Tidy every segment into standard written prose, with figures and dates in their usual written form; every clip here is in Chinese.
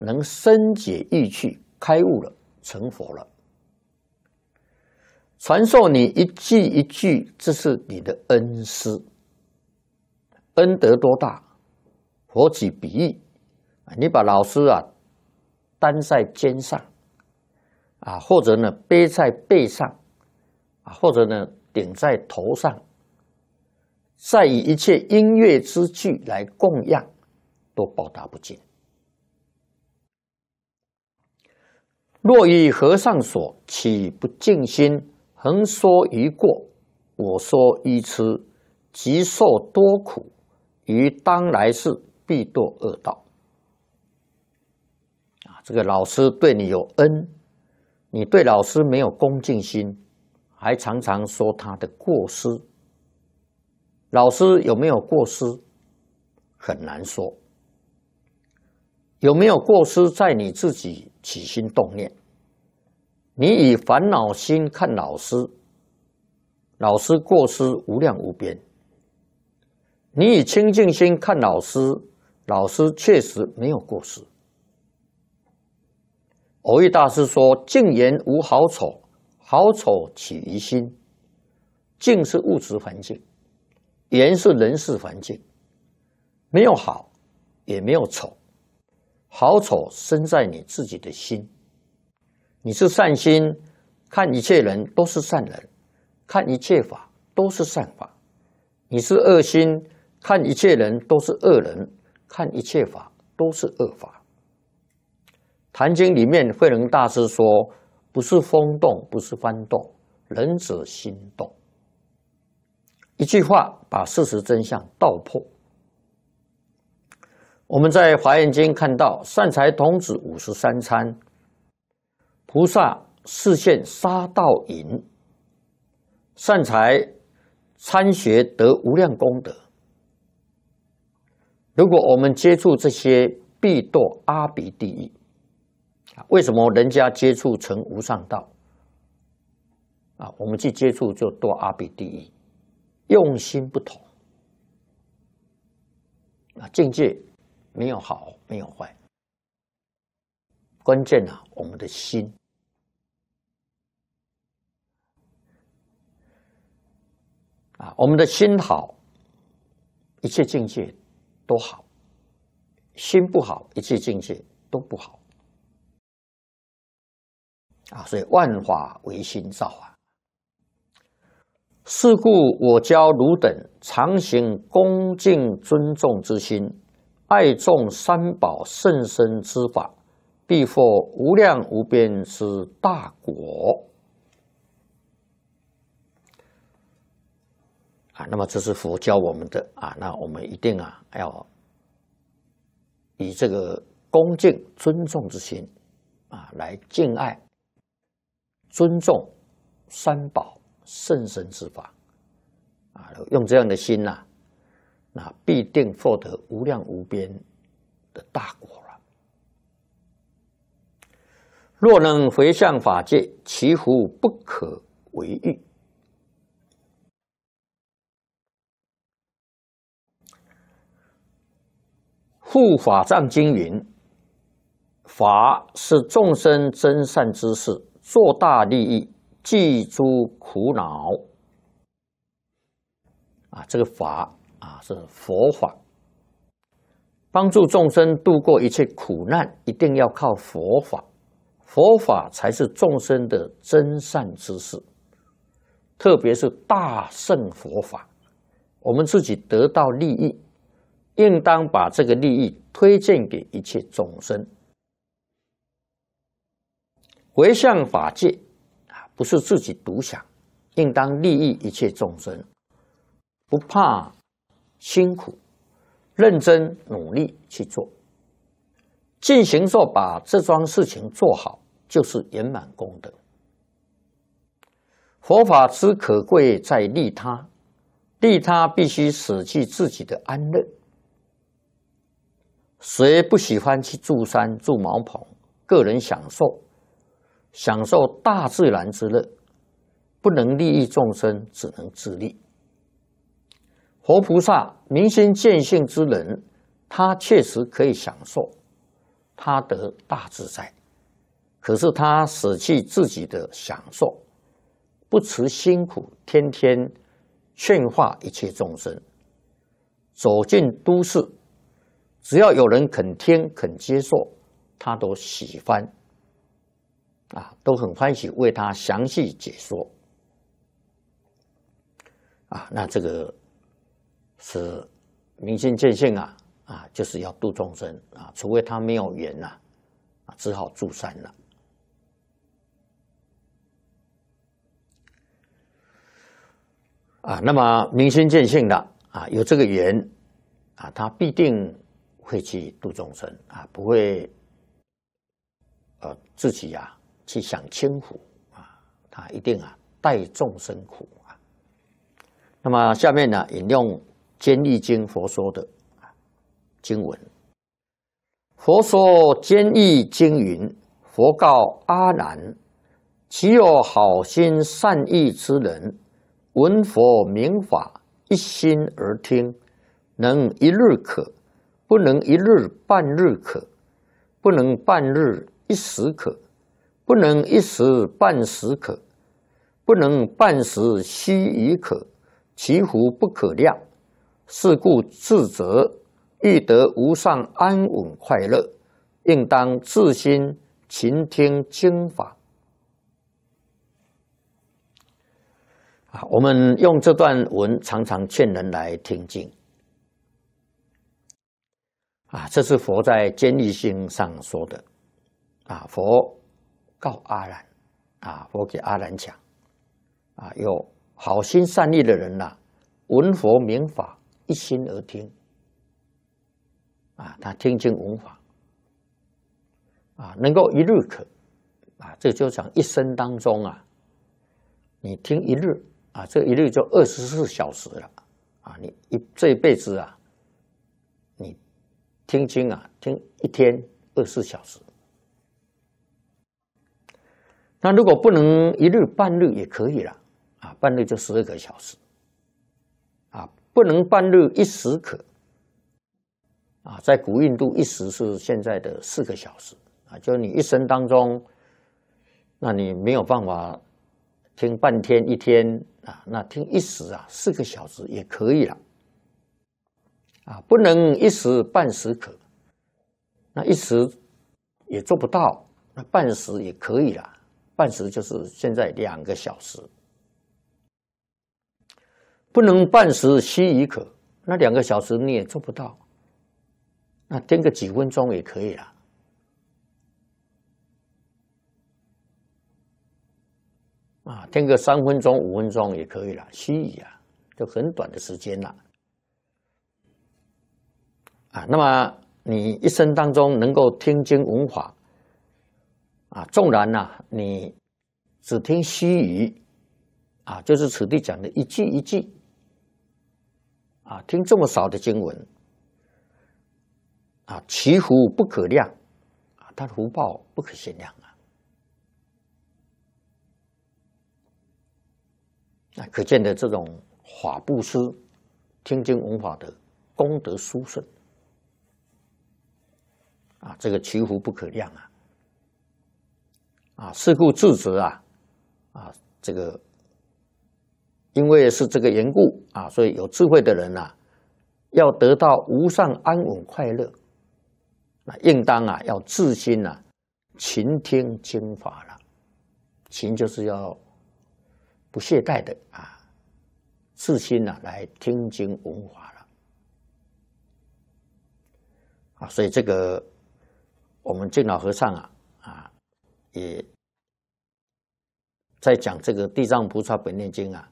能深解意趣，开悟了，成佛了。传授你一句一句，这是你的恩师，恩德多大？佛举比喻，你把老师担在肩上，或者呢背在背上，或者呢顶在头上，再以一切音乐之具来供养，都报答不尽。若以和尚所，岂不尽心？横说于过，我说于痴，即受多苦，于当来世必堕恶道。这个老师对你有恩，你对老师没有恭敬心，还常常说他的过失。老师有没有过失？很难说。有没有过失在你自己起心动念？你以烦恼心看老师，老师过失无量无边；你以清净心看老师，老师确实没有过失。蕅益大师说：“净言无好丑，好丑起于心。净是物质环境，言是人事环境，没有好，也没有丑，好丑生在你自己的心。你是善心，看一切人都是善人，看一切法都是善法；你是恶心，看一切人都是恶人，看一切法都是恶法。”坛经里面慧能大师说：“不是风动，不是幡动，人者心动。”一句话把事实真相道破。我们在华严经看到善财童子53参，菩萨示现杀盗淫，善财参学得无量功德。如果我们接触这些，必堕阿鼻地狱。为什么人家接触成无上道？我们去接触就堕阿鼻地狱，用心不同。境界没有好，没有坏，关键我们的心。我们的心好，一切境界都好；心不好，一切境界都不好。所以万法唯心造是故我教汝等常行恭敬尊重之心，爱重三宝甚深之法，必获无量无边之大果。那么这是佛教我们的那我们一定要以这个恭敬尊重之心来敬爱尊重三宝甚深之法用这样的心那必定获得无量无边的大果了。若能回向法界，其福不可为喻。护法藏经云：法是众生真善之事，做大利益，济诸苦恼。这个法是佛法，帮助众生度过一切苦难，一定要靠佛法。佛法才是众生的真善之事，特别是大乘佛法，我们自己得到利益，应当把这个利益推荐给一切众生。回向法界不是自己独享，应当利益一切众生，不怕辛苦，认真努力去做，进行做，把这桩事情做好，就是圆满功德。佛法之可贵在利他，利他必须舍弃自己的安乐。谁不喜欢去住山住茅棚，个人享受大自然之乐？不能利益众生，只能自利。活菩萨明心见性之人，他确实可以享受， 他得大自在。可是他舍弃自己的享受，不辞辛苦，天天劝化一切众生。走进都市，只要有人肯听肯接受，他都喜欢，都很欢喜为他详细解说。那这个是明心见性就是要度众生除非他没有缘只好住山了。那么明心见性的有这个缘他必定会去度众生不会自己去享清苦他一定带众生苦那么下面呢，引用《坚义经》佛说的经文。佛说《坚义经》云：佛告阿难：其有好心善意之人，闻佛明法，一心而听，能一日可，不能一日半日可，不能半日一时可，不能一时半时可，不能半时须臾可，其福不可量。是故自责，欲得无上安稳快乐，应当自心勤听经法。我们用这段文常常劝人来听经这是佛在《坚义经》上说的佛告阿难佛给阿难讲有好心善意的人闻佛明法，一心而听他听经闻法能够一日可这就讲一生当中你听一日这一日就24小时了你这一辈子你听经听一天24小时。那如果不能一日半日也可以了半日就12个小时不能半日一时可在古印度一时是现在的4个小时就是你一生当中，那你没有办法听半天一天那听一时4个小时也可以了不能一时半时可，那一时也做不到，那半时也可以了，半时就是现在2个小时。不能半时须臾可，那2个小时你也做不到，那听个几分钟也可以了。听个3分钟、5分钟也可以了，须臾就很短的时间了。那么你一生当中能够听经闻法纵然你只听须臾就是此地讲的一句一句听这么少的经文其福不可量他的福报不可限量可见的这种法布施听经闻法的功德殊胜这个其福不可量是故自责这个因为是这个缘故所以有智慧的人要得到无上安稳快乐，应当要自心勤听经法了。勤就是要不懈怠的自心来听经闻法了所以这个我们净老和尚也在讲这个地藏菩萨本愿经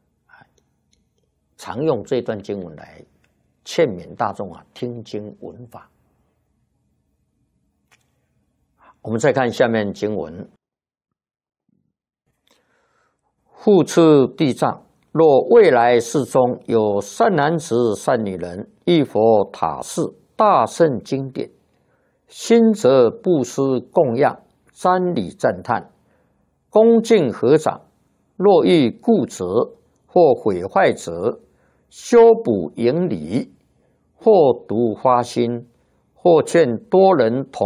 常用这段经文来劝勉大众听经闻法。我们再看下面经文：复次地藏，若未来世中有善男子、善女人，遇佛塔寺、大圣经典，心则布施供养，瞻礼赞叹，恭敬合掌；若遇故则或毁坏者，修补营礼，或读发心，或劝多人同